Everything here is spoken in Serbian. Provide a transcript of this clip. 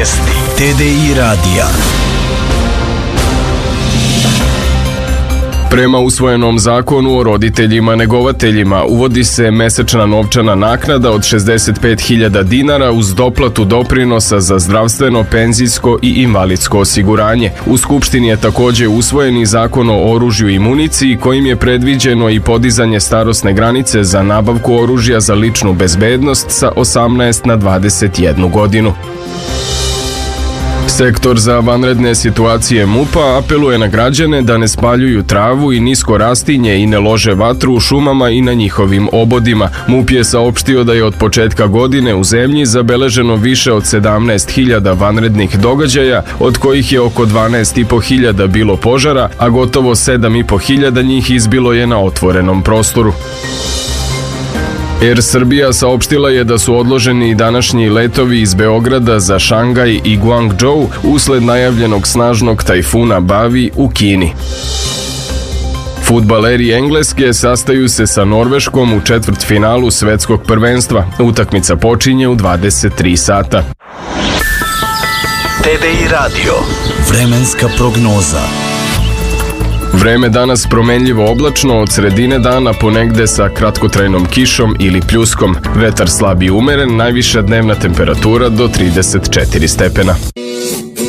Vijesti TDI radija. Prema usvojenom zakonu o roditeljima negovateljima uvodi se mesečna novčana naknada od 65.000 dinara uz doplatu doprinosa za zdravstveno, penzijsko i invalidsko osiguranje. U Skupštini je takođe usvojen i zakon o oružju i municiji kojim je predviđeno i podizanje starosne granice za nabavku oružja za ličnu bezbednost sa 18 na 21 godinu. Sektor za vanredne situacije MUP-a apeluje na građane da ne spaljuju travu i nisko rastinje i ne lože vatru u šumama i na njihovim obodima. MUP je saopštio da je od početka godine u zemlji zabeleženo više od 17.000 vanrednih događaja, od kojih je oko 12.500 bilo požara, a gotovo 7.500 njih izbilo je na otvorenom prostoru. Air Srbija saopštila je da su odloženi i današnji letovi iz Beograda za Šangaj i Guangzhou usled najavljenog snažnog tajfuna Bavi u Kini. Fudbaleri Engleske sastaju se sa Norveškom u četvrtfinalu svetskog prvenstva. Utakmica počinje u 23 sata. TDI radio. Vremenska prognoza. Vreme danas promenljivo oblačno, od sredine dana ponegde sa kratkotrajnom kišom ili pljuskom. Vetar slab i umeren, najviša dnevna temperatura do 34 stepena.